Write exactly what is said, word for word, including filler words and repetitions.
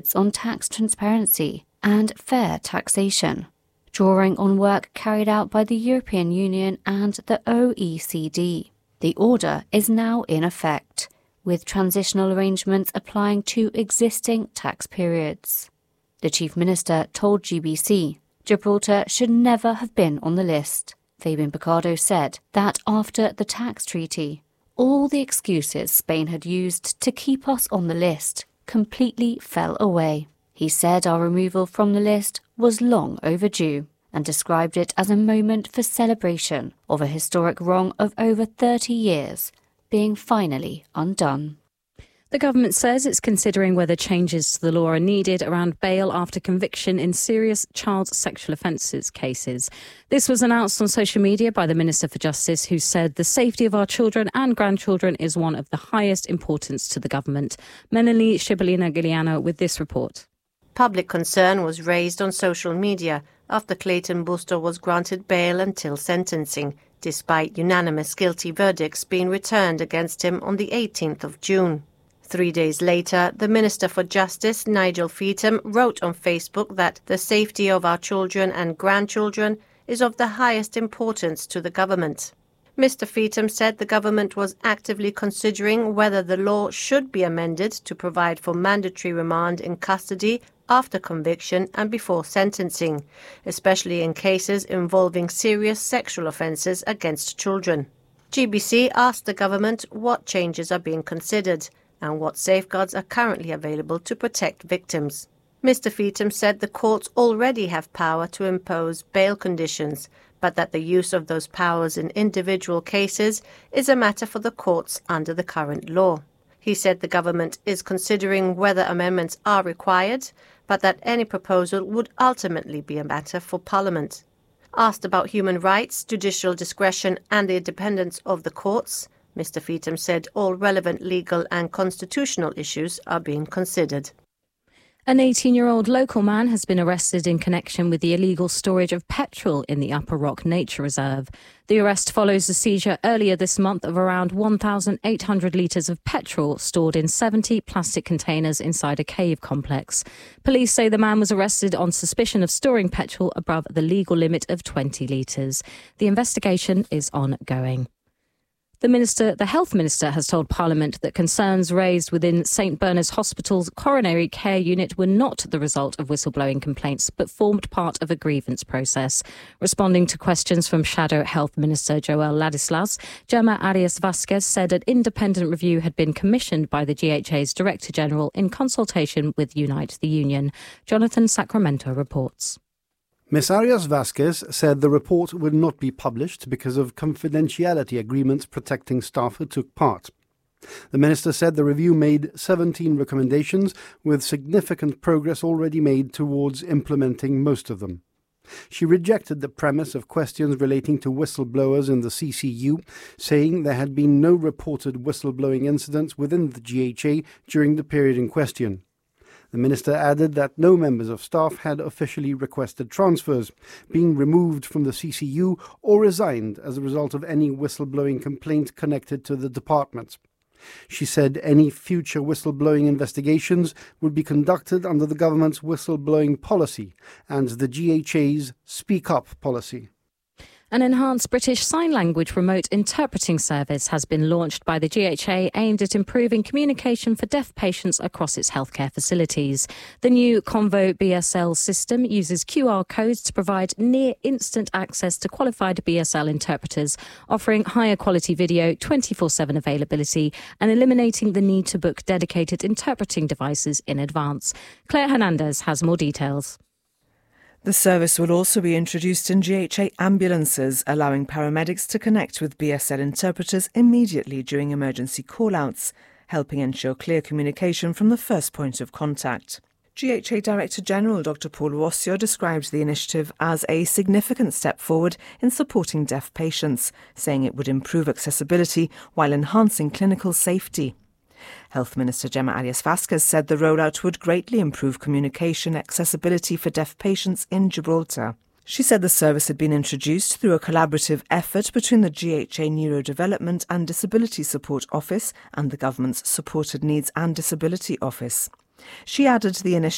standards on tax transparency and fair taxation, drawing on work carried out by the European Union and the O E C D. The order is now in effect, with transitional arrangements applying to existing tax periods. The Chief Minister told G B C Gibraltar should never have been on the list. Fabian Picardo said that after the tax treaty, all the excuses Spain had used to keep us on the list completely fell away. He said our removal from the list was long overdue and described it as a moment for celebration of a historic wrong of over thirty years being finally undone. The government says it's considering whether changes to the law are needed around bail after conviction in serious child sexual offences cases. This was announced on social media by the Minister for Justice, who said the safety of our children and grandchildren is one of the highest importance to the government. Melanie Shibolina-Giuliano with this report. Public concern was raised on social media after Clayton Busto was granted bail until sentencing, despite unanimous guilty verdicts being returned against him on the eighteenth of June. Three days later, the Minister for Justice, Nigel Feetham, wrote on Facebook that the safety of our children and grandchildren is of the highest importance to the government. Mister Feetham said the government was actively considering whether the law should be amended to provide for mandatory remand in custody after conviction and before sentencing, especially in cases involving serious sexual offences against children. G B C asked the government what changes are being considered and what safeguards are currently available to protect victims. Mister Feetham said the courts already have power to impose bail conditions, but that the use of those powers in individual cases is a matter for the courts under the current law. He said the government is considering whether amendments are required, but that any proposal would ultimately be a matter for Parliament. Asked about human rights, judicial discretion and the independence of the courts, Mister Feetham said all relevant legal and constitutional issues are being considered. An eighteen-year-old local man has been arrested in connection with the illegal storage of petrol in the Upper Rock Nature Reserve. The arrest follows the seizure earlier this month of around one thousand eight hundred litres of petrol stored in seventy plastic containers inside a cave complex. Police say the man was arrested on suspicion of storing petrol above the legal limit of twenty litres. The investigation is ongoing. The minister, the Health Minister has told Parliament that concerns raised within St Bernard's Hospital's coronary care unit were not the result of whistleblowing complaints but formed part of a grievance process. Responding to questions from Shadow Health Minister Joel Ladislas, Gemma Arias-Vasquez said an independent review had been commissioned by the G H A's Director General in consultation with Unite the Union. Jonathan Sacramento reports. Miz Arias-Vasquez said the report would not be published because of confidentiality agreements protecting staff who took part. The minister said the review made seventeen recommendations, with significant progress already made towards implementing most of them. She rejected the premise of questions relating to whistleblowers in the C C U, saying there had been no reported whistleblowing incidents within the G H A during the period in question. The minister added that no members of staff had officially requested transfers, being removed from the C C U or resigned as a result of any whistleblowing complaint connected to the department. She said any future whistleblowing investigations would be conducted under the government's whistleblowing policy and the G H A's Speak Up policy. An enhanced British Sign Language remote interpreting service has been launched by the G H A aimed at improving communication for deaf patients across its healthcare facilities. The new Convo B S L system uses Q R codes to provide near-instant access to qualified B S L interpreters, offering higher quality video, twenty-four seven availability and eliminating the need to book dedicated interpreting devices in advance. Claire Hernandez has more details. The service will also be introduced in G H A ambulances, allowing paramedics to connect with B S L interpreters immediately during emergency call-outs, helping ensure clear communication from the first point of contact. G H A Director General Doctor Paul Wossio described the initiative as a significant step forward in supporting deaf patients, saying it would improve accessibility while enhancing clinical safety. Health Minister Gemma Arias-Vasquez said the rollout would greatly improve communication accessibility for deaf patients in Gibraltar. She said the service had been introduced through a collaborative effort between the G H A Neurodevelopment and Disability Support Office and the government's Supported Needs and Disability Office. She added the initiative